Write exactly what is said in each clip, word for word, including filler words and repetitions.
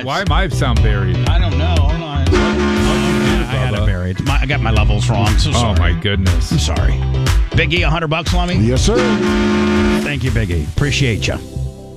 Why, why am I sound buried? I don't know. Hold on. Oh, I had it buried. My, I got my levels wrong. So sorry. Oh, my goodness. I'm sorry. Big E, one hundred bucks, Lummy? Yes, sir. Thank you, Big E. Appreciate you.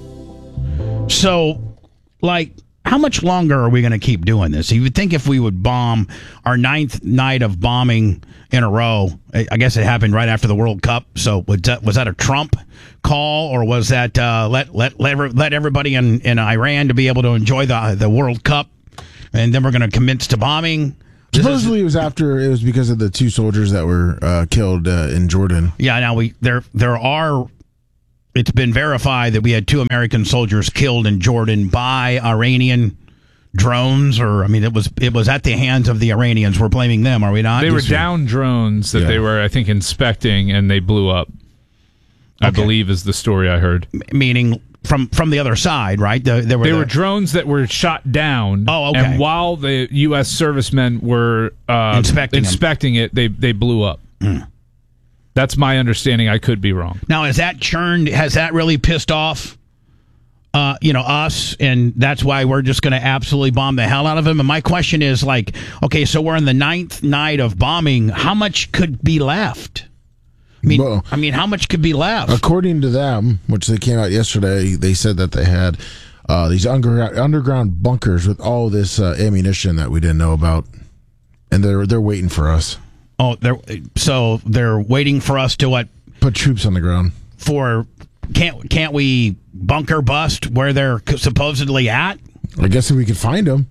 So, like, how much longer are we going to keep doing this? You would think if we would bomb our ninth night of bombing in a row, I guess it happened right after the World Cup. So was that, was that a Trump call, or was that uh, let let let, let everybody in, in Iran to be able to enjoy the the World Cup, and then we're going to commence to bombing? Supposedly it was after, it was because of the two soldiers that were uh, killed uh, in Jordan. Yeah, now we there there are. It's been verified that we had two American soldiers killed in Jordan by Iranian drones, or I mean, it was it was at the hands of the Iranians. We're blaming them, are we not? They were Yes, down drones that Yeah. they were, I think, inspecting, and they blew up. I Okay. believe is the story I heard. meaning from from the other side, right? The, there were They the, were drones that were shot down. Oh, okay. And while the U S servicemen were uh, Inspecting 'em. inspecting it, they they blew up. That's my understanding. I could be wrong. Now, has that churned? Has that really pissed off, uh, you know, us? And that's why we're just going to absolutely bomb the hell out of them. And my question is, like, okay, so we're in the ninth night of bombing. How much could be left? I mean, Well, I mean, how much could be left? According to them, which they came out yesterday, they said that they had uh, these under- underground bunkers with all this uh, ammunition that we didn't know about, and they're they're waiting for us. Oh, they're so they're waiting for us to what? Put troops on the ground. For can't can't we bunker bust where they're supposedly at? I guess if we could find them.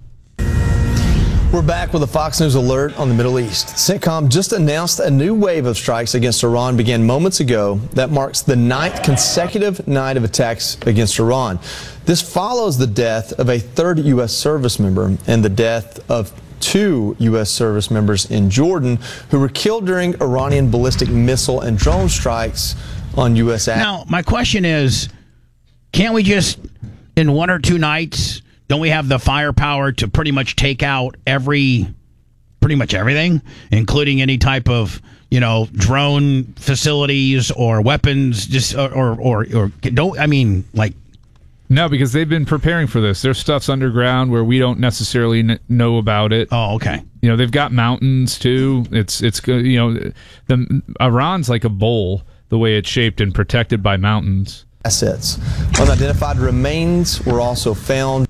We're back with a Fox News alert on the Middle East. CENTCOM just announced a new wave of strikes against Iran began moments ago. That marks the ninth consecutive night of attacks against Iran. This follows the death of a third U S service member and the death of two U S service members in Jordan who were killed during Iranian ballistic missile and drone strikes on U S Now, my question is, can't we just, in one or two nights, don't we have the firepower to pretty much take out every, pretty much everything, including any type of, you know, drone facilities or weapons, just, or, or, or, or don't, I mean, like, No, because they've been preparing for this. Their stuff's underground where we don't necessarily kn- know about it. oh, okay. You know, they've got mountains too. It's it's good. You know, the Iran's like a bowl, the way it's shaped and protected by mountains. assets. Unidentified remains were also found.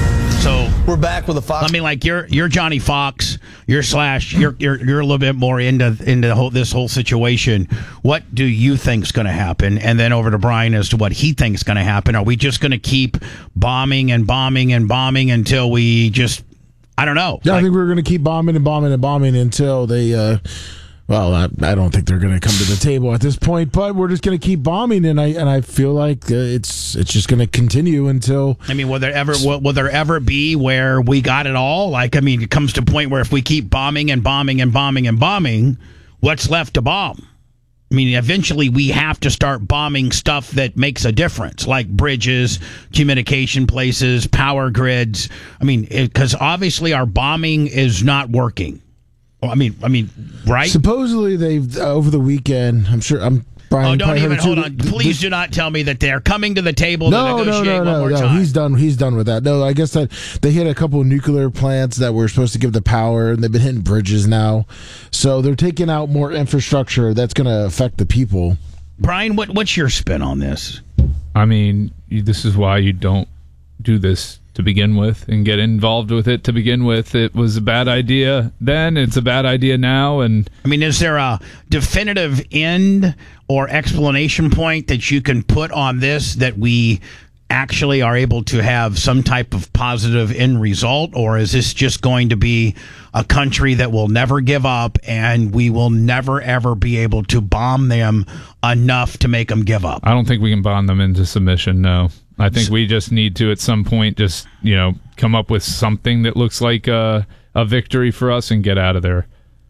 So We're back with a Fox. I mean, like you're you're Johnny Fox, you're Slash, you're you're you're a little bit more into into the whole, this whole situation. What do you think's going to happen? And then over to Brian as to what he thinks going to happen. Are we just going to keep bombing and bombing and bombing until we just, I don't know. Yeah, Like, I think we're going to keep bombing and bombing and bombing until they. Uh, well, I, I don't think they're going to come to the table at this point, but we're just going to keep bombing, and I and I feel like uh, it's it's just going to continue until. I mean, will there ever will, will there ever be where we got it all? Like, I mean, it comes to a point where if we keep bombing and bombing and bombing and bombing, what's left to bomb? I mean, eventually we have to start bombing stuff that makes a difference, like bridges, communication places, power grids. I mean, because obviously our bombing is not working. Well, I mean, I mean, right? Supposedly they've uh, over the weekend. I'm sure. I'm. Brian, Oh, you don't probably even heard it hold too, on. the- Please the- do not tell me that they're coming to the table No, to no, negotiate no, one no, more no. time. He's done. He's done with that. No, I guess that they hit a couple of nuclear plants that were supposed to give the power, and they've been hitting bridges now. So they're taking out more infrastructure that's going to affect the people. Brian, what what's your spin on this? I mean, you- this is why you don't do this to begin with and get involved with it to begin with. It was a bad idea then. It's a bad idea now. And I mean, is there a definitive end or explanation point that you can put on this that we actually are able to have some type of positive end result? Or is this just going to be a country that will never give up and we will never, ever be able to bomb them enough to make them give up? I don't think we can bond them into submission. No, I think we just need to, at some point, just, you know, come up with something that looks like a, a victory for us and get out of there.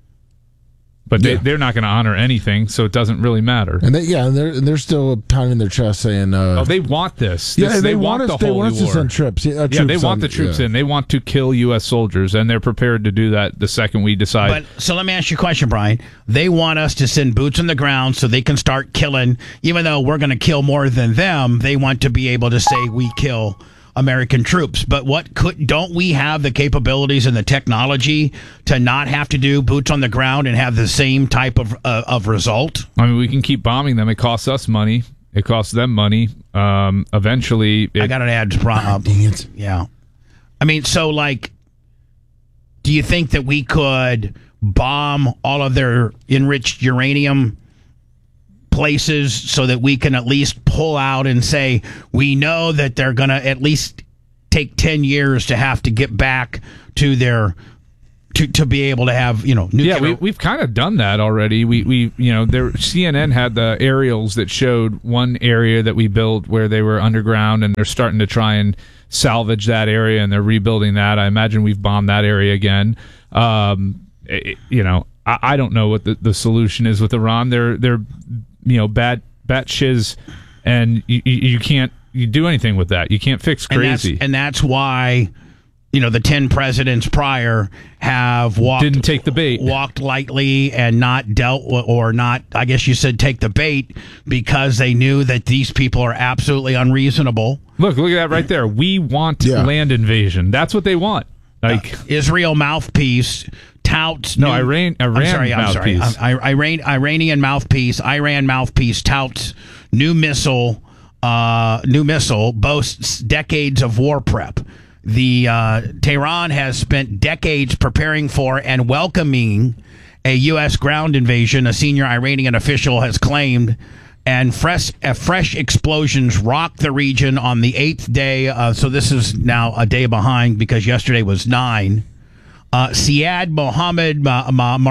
But they, Yeah. they're not going to honor anything, so it doesn't really matter. And they, yeah, and they're and they're still pounding their chest saying, uh, Oh, they want this. yeah, This- they, want us. the They holy want us to war. send trips. Yeah, uh, Yeah, they troops want on- the troops yeah. in. They want to kill U S soldiers, and they're prepared to do that the second we decide. But so let me ask you a question, Brian. They want us to send boots on the ground so they can start killing, even though we're going to kill more than them. They want to be able to say we kill American troops. But what could don't we have the capabilities and the technology to not have to do boots on the ground and have the same type of uh, of result? I mean, we can keep bombing them. It costs us money. It costs them money. Um, eventually, it, I got an ad. Uh, Dang it. Yeah. I mean, so like, do you think that we could bomb all of their enriched uranium places so that we can at least pull out and say we know that they're going to at least take ten years to have to get back to their to, to be able to have, you know, nuclear. Yeah, we, we've kind of done that already. We we you know, there C N N had the aerials that showed one area that we built where they were underground, and they're starting to try and salvage that area, and they're rebuilding that. I imagine we've bombed that area again. Um, it, you know, I, I don't know what the, the solution is with Iran. They're they're you know, bad bat shiz, and you, you, you can't you do anything with that. You can't fix crazy. And that's, and that's why, you know, the ten presidents prior have walked didn't take the bait, walked lightly, and not dealt with, or not. I guess you said take the bait, because they knew that these people are absolutely unreasonable. Look, look at that right there. We want yeah. land invasion. That's what they want. Like uh, Israel mouthpiece touts. No, new, Iran. Iran I'm sorry. I'm sorry. mouthpiece. I, I, Iran, Iranian mouthpiece. Iran mouthpiece touts new missile. Uh, new missile boasts decades of war prep. The uh, Tehran has spent decades preparing for and welcoming a U S ground invasion. A senior Iranian official has claimed. And fresh, uh, fresh explosions rocked the region on the eighth day. Uh, so this is now a day behind, because yesterday was nine. Uh, Siad Mohammed uh,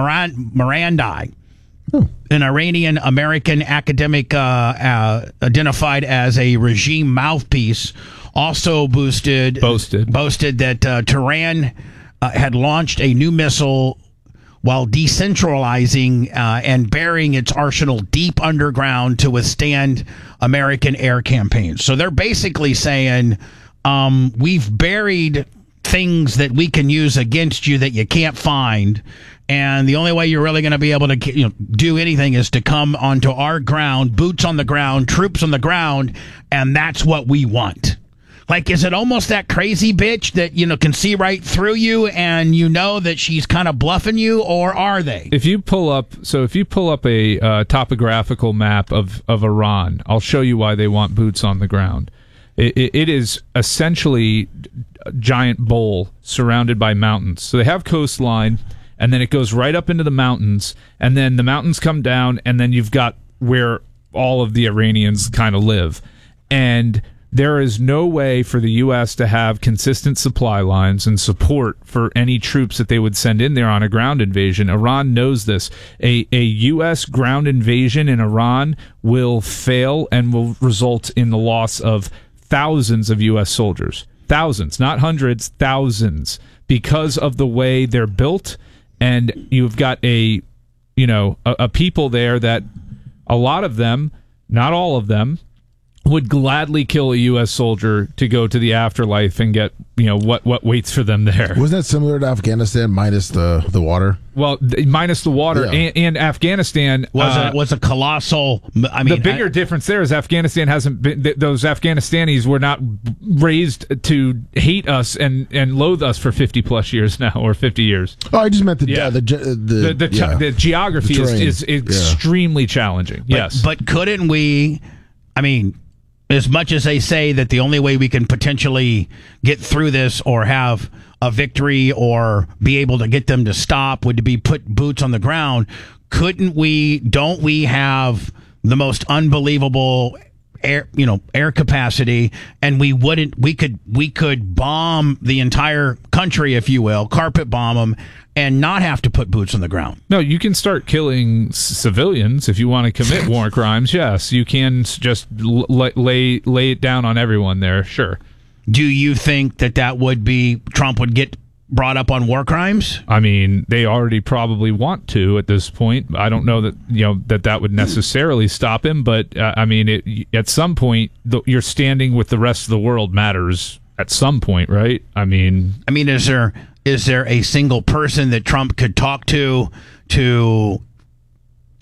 Marandi, oh. an Iranian-American academic uh, uh, identified as a regime mouthpiece, also boosted, boasted, boasted that uh, Tehran uh, had launched a new missile while decentralizing uh, and burying its arsenal deep underground to withstand American air campaigns. So they're basically saying, um, we've buried things that we can use against you that you can't find, and the only way you're really going to be able to, you know, do anything is to come onto our ground, boots on the ground, troops on the ground, and that's what we want. Like, is it almost that crazy bitch that, you know, can see right through you and you know that she's kind of bluffing you, or are they? If you pull up, so if you pull up a uh, topographical map of, of Iran, I'll show you why they want boots on the ground. It, it, it is essentially a giant bowl surrounded by mountains. So they have coastline, and then it goes right up into the mountains, and then the mountains come down, and then you've got where all of the Iranians kind of live. And there is no way for the U S to have consistent supply lines and support for any troops that they would send in there on a ground invasion. Iran knows this. A, a U S ground invasion in Iran will fail and will result in the loss of thousands of U S soldiers. Thousands, not hundreds, thousands, because of the way they're built. And you've got a, you know, a, a people there that a lot of them, not all of them, would gladly kill a U S soldier to go to the afterlife and get, you know, what, what waits for them there. Wasn't that similar to Afghanistan minus the, the water? Well, th- minus the water, Yeah. and, and Afghanistan Was uh, a, was a colossal. I mean, the bigger I, difference there is Afghanistan hasn't been. Th- those Afghanistanis were not raised to hate us and, and loathe us for fifty plus years now, or fifty years. Oh, I just meant the Yeah. uh, the ge- the, The the, yeah. the geography The is, terrain. is Yeah. extremely challenging. but, yes, but couldn't we? I mean, as much as they say that the only way we can potentially get through this or have a victory or be able to get them to stop would be put boots on the ground, couldn't we, don't we have the most unbelievable air, you know, air capacity, and we wouldn't, we could, we could bomb the entire country, if you will, carpet bomb them, and not have to put boots on the ground? no, you can start killing c- civilians if you want to commit war crimes. Yes, you can s- just l- lay lay it down on everyone there. Sure. Do you think that that would be, Trump would get brought up on war crimes? I mean, they already probably want to at this point. I don't know that, you know, that that would necessarily stop him, but uh, I mean, it, at some point, the, your standing with the rest of the world matters at some point, right? I mean, I mean, is there is there a single person that Trump could talk to to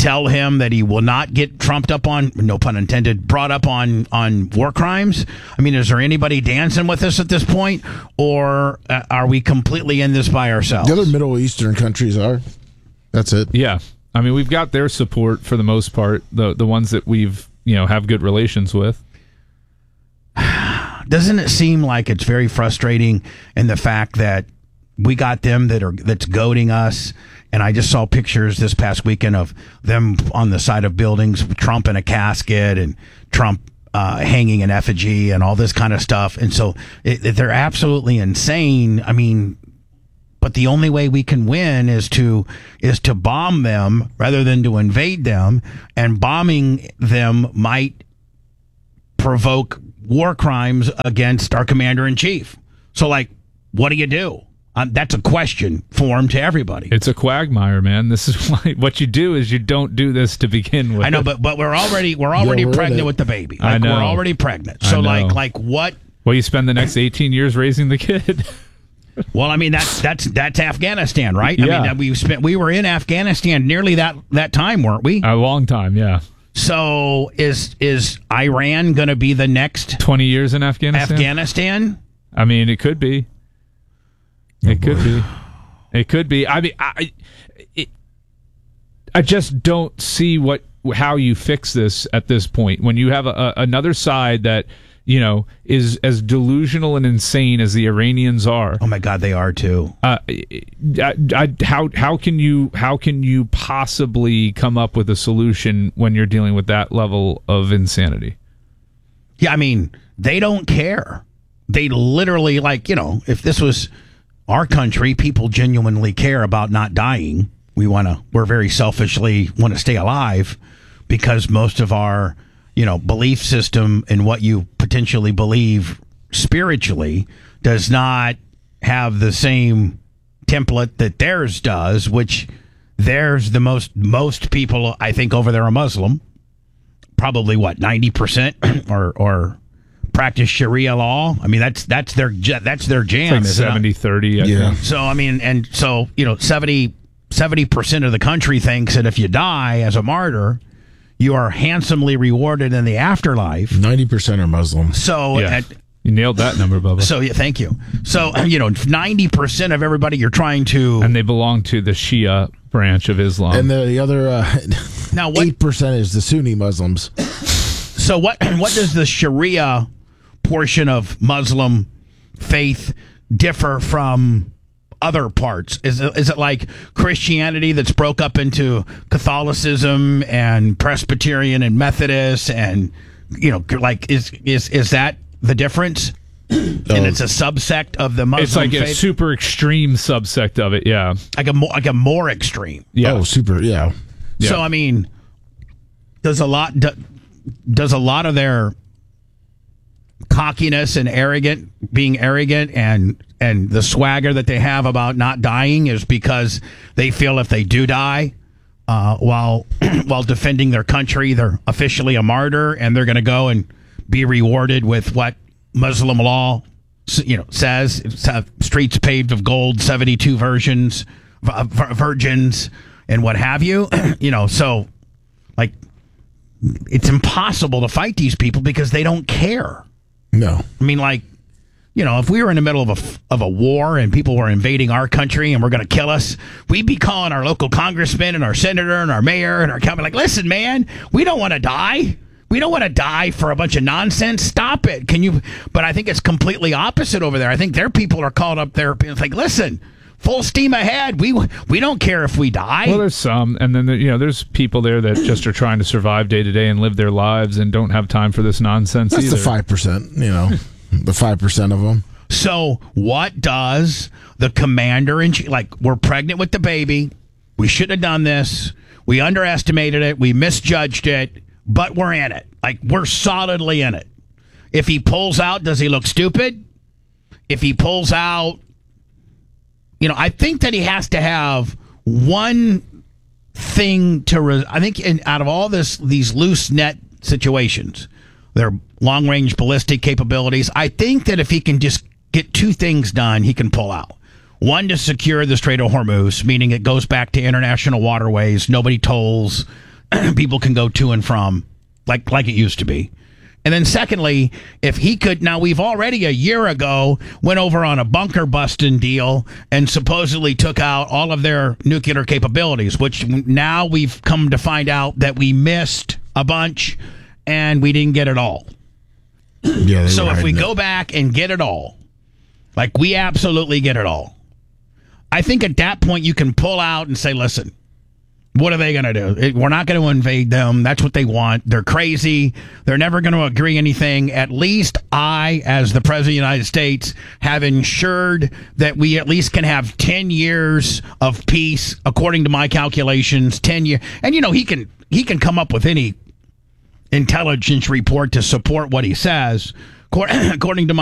tell him that he will not get trumped up on, no pun intended, brought up on, on war crimes? I mean, is there anybody dancing with us at this point, or uh, are we completely in this by ourselves? The other Middle Eastern countries are. That's it. Yeah. I mean, we've got their support for the most part, the the ones that we've, you know, have good relations with. Doesn't it seem like it's very frustrating in the fact that we got them that are that's goading us? And I just saw pictures this past weekend of them on the side of buildings, Trump in a casket and Trump uh, hanging an effigy and all this kind of stuff. And so it, it, they're absolutely insane. I mean, but the only way we can win is to is to bomb them rather than to invade them. And bombing them might provoke war crimes against our commander in chief. So, like, what do you do? Um, that's a question formed to everybody. It's a quagmire, man. This is why what you do is you don't do this to begin with. I know, but but we're already we're already Yeah, we're in pregnant it. with the baby. Like, I know. We're already pregnant. I So know. like like what? Well, you spend the next eighteen years raising the kid. Well, I mean that's that's that's Afghanistan, right? I Yeah. mean we spent we were in Afghanistan nearly that that time, weren't we? A long time, yeah. So is is Iran going to be the next twenty years in Afghanistan? Afghanistan? I mean, it could be. It could be. It could be. I mean, I, it, I just don't see what how you fix this at this point. When you have a, a, another side that, you know, is as delusional and insane as the Iranians are. Oh my God, they are too. Uh, I, I, how how can you how can you possibly come up with a solution when you're dealing with that level of insanity? Yeah, I mean, they don't care. They literally, like, you know, if this was our country, people genuinely care about not dying. We want to, we're very selfishly want to stay alive because most of our, you know, belief system and what you potentially believe spiritually does not have the same template that theirs does, which theirs, the most, most people, I think, over there are Muslim. Probably what, ninety percent or, or, practice Sharia law. I mean, that's that's their that's their jam. Like isn't it? seventy thirty, I Yeah. think. So I mean, and so you know, seventy percent of the country thinks that if you die as a martyr, you are handsomely rewarded in the afterlife. ninety percent are Muslim. So Yeah. at, You nailed that number, Bubba. so yeah, thank you. So you know, ninety percent of everybody you're trying to And they belong to the Shia branch of Islam. And the, the other uh, now what? eight percent is the Sunni Muslims. So what? What does the Sharia portion of Muslim faith differ from other parts? Is it, is it like Christianity that's broke up into Catholicism and Presbyterian and Methodist and, you know, like is is is that the difference? And it's a subsect of the Muslim it's like faith, a super extreme subsect of it, yeah. like a more like a more extreme. Yeah. Oh, super. Yeah. Yeah. So I mean, does a lot do, does a lot of their cockiness and arrogant being arrogant and and the swagger that they have about not dying is because they feel if they do die uh, while while defending their country, they're officially a martyr and they're going to go and be rewarded with what Muslim law, you know, says. It's have streets paved of gold, seventy-two versions, v- virgins, and what have you. You know, so like it's impossible to fight these people because they don't care. No. I mean, like, you know, if we were in the middle of a, of a war and people were invading our country and were going to kill us, we'd be calling our local congressman and our senator and our mayor and our county, like, listen, man, we don't want to die. We don't want to die for a bunch of nonsense. Stop it. Can you? But I think it's completely opposite over there. I think their people are called up there. It's like, listen, full steam ahead. We we don't care if we die. Well, there's some, and then there, you know, there's people there that just are trying to survive day to day and live their lives and don't have time for this nonsense That's either. the five percent, you know, the five percent of them. So what does the commander in chief, like, we're pregnant with the baby. We shouldn't have done this. We underestimated it. We misjudged it, but we're in it. Like, we're solidly in it. If he pulls out, does he look stupid? If he pulls out, you know, I think that he has to have one thing to, re- I think in, out of all this, these loose net situations, their long range ballistic capabilities, I think that if he can just get two things done, he can pull out. One, to secure the Strait of Hormuz, meaning it goes back to international waterways. Nobody tolls. people can go to and from like like it used to be. And then secondly, if he could, now we've already a year ago went over on a bunker busting deal and supposedly took out all of their nuclear capabilities, which now we've come to find out that we missed a bunch and we didn't get it all. Yeah. So if we go back and get it all, like we absolutely get it all, I think at that point you can pull out and say, listen, what are they going to do? It, we're not going to invade them. That's what they want. They're crazy. They're never going to agree anything. At least I, as the President of the United States, have ensured that we at least can have ten years of peace, according to my calculations, ten years. And, you know, he can he can come up with any intelligence report to support what he says. According to my